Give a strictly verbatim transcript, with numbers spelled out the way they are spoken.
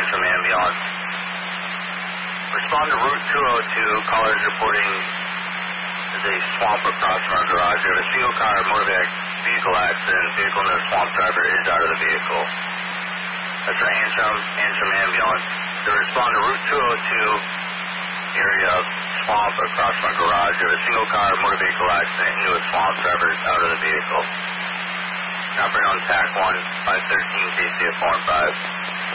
Antrim ambulance. Respond to Route two oh two. Callers reporting there's a swamp across from our garage. We have a single car motor vehicle accident. Vehicle in the swamp, driver is out of the vehicle. That's our Antrim, Antrim ambulance. To respond to Route two oh two, area of swamp across from our garage. We have a single car motor vehicle accident into a swamp, driver is out of the vehicle. Operating on T A C one, five thirteen, K C F four and five.